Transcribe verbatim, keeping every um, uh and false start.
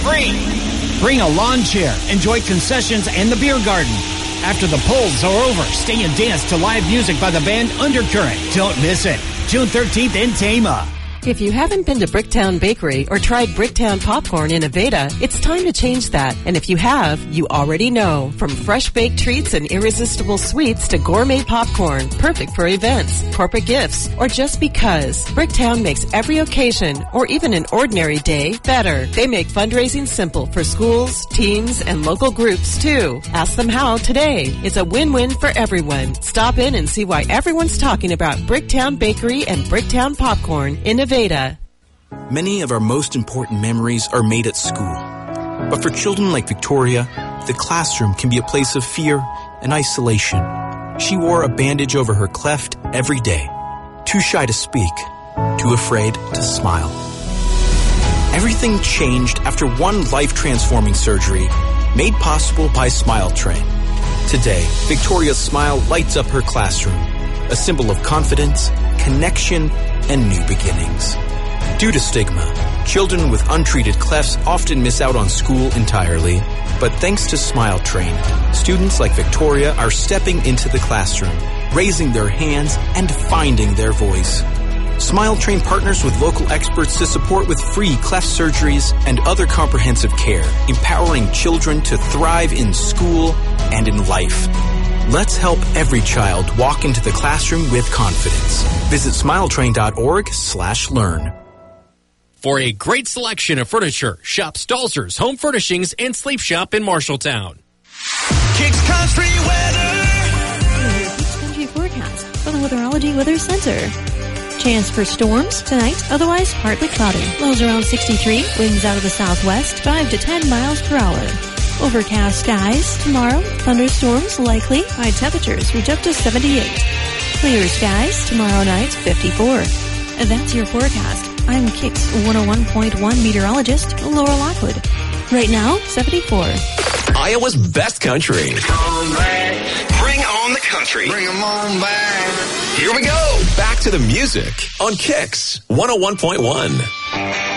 free. Bring a lawn chair, enjoy concessions and the beer garden. After the polls are over, stay and dance to live music by the band Undercurrent. Don't miss it. June thirteenth in Tama. If you haven't been to Bricktown Bakery or tried Bricktown Popcorn in Aveda, it's time to change that. And if you have, you already know. From fresh baked treats and irresistible sweets to gourmet popcorn, perfect for events, corporate gifts, or just because. Bricktown makes every occasion, or even an ordinary day, better. They make fundraising simple for schools, teams, and local groups, too. Ask them how today. It's a win-win for everyone. Stop in and see why everyone's talking about Bricktown Bakery and Bricktown Popcorn in Aveda. Many of our most important memories are made at school. But for children like Victoria, the classroom can be a place of fear and isolation. She wore a bandage over her cleft every day. Too shy to speak, too afraid to smile. Everything changed after one life-transforming surgery made possible by Smile Train. Today, Victoria's smile lights up her classroom, a symbol of confidence, connection, and new beginnings. Due to stigma, children with untreated clefts often miss out on school entirely. But thanks to Smile Train, students like Victoria are stepping into the classroom, raising their hands, and finding their voice. Smile Train partners with local experts to support with free cleft surgeries and other comprehensive care, empowering children to thrive in school and in life. Let's help every child walk into the classroom with confidence. Visit smiletrain.org slash learn. For a great selection of furniture, shop Stalzer's Home Furnishings and Sleep Shop in Marshalltown. Kicks Country Weather. Kicks Country forecast from the Weatherology Weather Center. Chance for storms tonight, otherwise partly cloudy. Lows around sixty-three, winds out of the southwest, five to ten miles per hour. Overcast skies tomorrow, thunderstorms likely, high temperatures reach up to seventy-eight. Clear skies tomorrow night, fifty-four. That's your forecast. I'm Kicks one oh one point one meteorologist Laura Lockwood. Right now, seventy-four. Iowa's best country. Bring on the country. Bring 'em on back. Here we go. Back to the music on Kicks one oh one point one.